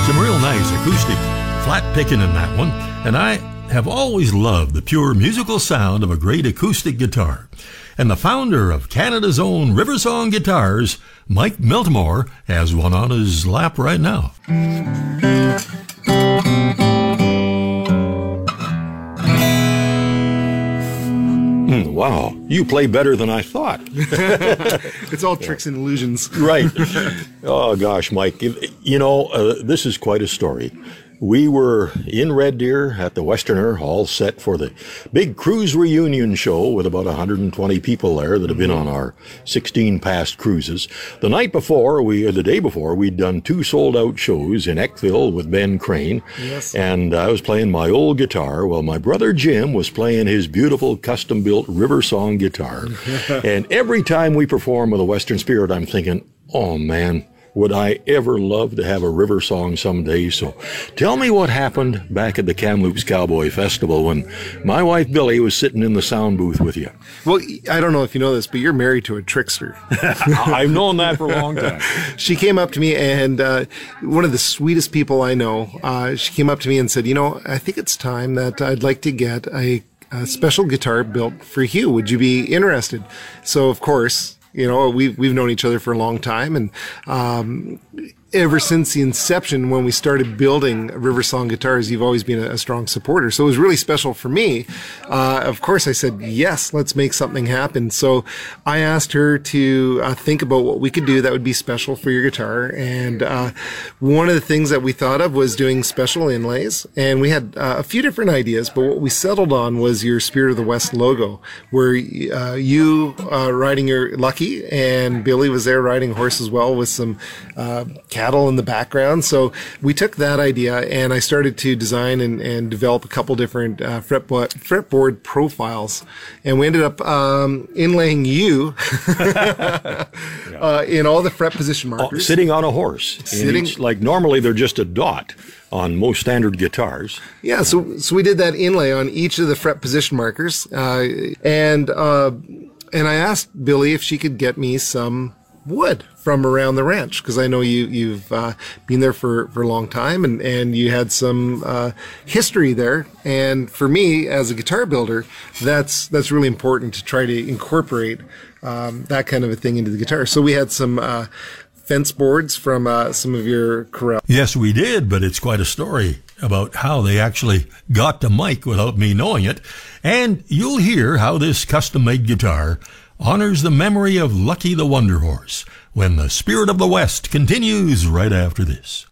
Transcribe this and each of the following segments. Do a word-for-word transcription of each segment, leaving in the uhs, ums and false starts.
Some real nice acoustic flat picking in that one, and I have always loved the pure musical sound of a great acoustic guitar. And the founder of Canada's own Riversong Guitars, Mike Miltimore, has one on his lap right now. Mm, wow, you play better than I thought. It's all tricks and illusions. Right. Oh, gosh, Mike, you know, uh, this is quite a story. We were in Red Deer at the Westerner, all set for the big cruise reunion show with about one hundred twenty people there that have been on our sixteen past cruises. The night before, we, or the day before, we'd done two sold-out shows in Eckville with Ben Crane. Yes. And I was playing my old guitar while my brother Jim was playing his beautiful custom-built Riversong guitar. And every time we perform with a Western Spirit, I'm thinking, oh, man, would I ever love to have a Riversong someday? So tell me what happened back at the Kamloops Cowboy Festival when my wife Billy was sitting in the sound booth with you. Well, I don't know if you know this, but you're married to a trickster. I've known that for a long time. She came up to me, and uh, one of the sweetest people I know, uh, she came up to me and said, you know, I think it's time that I'd like to get a, a special guitar built for Hugh. Would you be interested? So, of course, you know, we've, we've known each other for a long time, and um, ever since the inception, when we started building Riversong guitars, you've always been a, a strong supporter. So it was really special for me. Uh, of course, I said, yes, let's make something happen. So I asked her to uh, think about what we could do that would be special for your guitar. And uh, one of the things that we thought of was doing special inlays. And we had uh, a few different ideas, but what we settled on was your Spirit of the West logo, where uh, you uh, riding your Lucky, and Billy was there riding a horse as well with some uh, cattle in the background. So we took that idea, and I started to design and, and develop a couple different uh, fretboard, fretboard profiles, and we ended up um, inlaying you yeah. uh, in all the fret position markers. Oh, sitting on a horse. Sitting, each, like normally they're just a dot on most standard guitars. Yeah, so so we did that inlay on each of the fret position markers, uh, and uh, and I asked Billy if she could get me some wood from around the ranch, because I know you, you've uh, been there for, for a long time, and, and you had some uh, history there. And for me, as a guitar builder, that's that's really important to try to incorporate um, that kind of a thing into the guitar. So we had some uh, fence boards from uh, some of your corral. Yes, we did, but it's quite a story about how they actually got to Mike without me knowing it. And you'll hear how this custom-made guitar honors the memory of Lucky the Wonder Horse when the Spirit of the West continues right after this.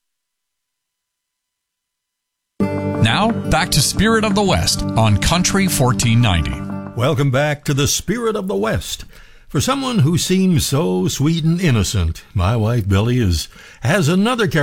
Now, back to Spirit of the West on Country fourteen ninety. Welcome back to the Spirit of the West. For someone who seems so sweet and innocent, my wife Billy is has another character